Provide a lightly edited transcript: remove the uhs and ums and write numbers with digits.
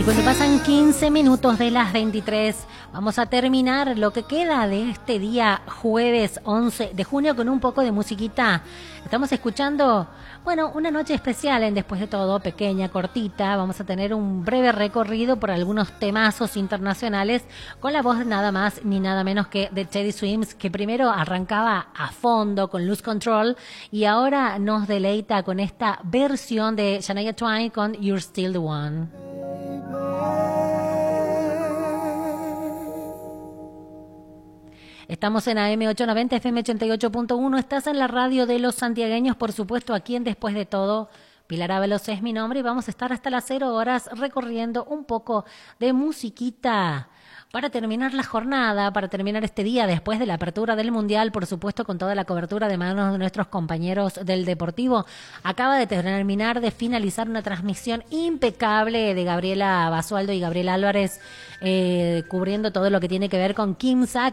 Cuando pasan 15 minutos de las 23, vamos a terminar lo que queda de este día jueves 11 de junio con un poco de musiquita. Estamos escuchando, bueno, una noche especial en Después de Todo, pequeña, cortita. Vamos a tener un breve recorrido por algunos temazos internacionales con la voz nada más ni nada menos que de Teddy Swims, que primero arrancaba a fondo con Lose Control y ahora nos deleita con esta versión de Shania Twain con You're Still the One. Estamos en AM 890, FM 88.1. Estás en la radio de los santiagueños, por supuesto, aquí en Después de Todo. Pilar Ábalos es mi nombre y vamos a estar hasta las 0 horas recorriendo un poco de musiquita para terminar la jornada, para terminar este día después de la apertura del Mundial, por supuesto, con toda la cobertura de manos de nuestros compañeros del Deportivo. Acaba de terminar de finalizar una transmisión impecable de Gabriela Basualdo y Gabriel Álvarez, cubriendo todo lo que tiene que ver con Quimsa,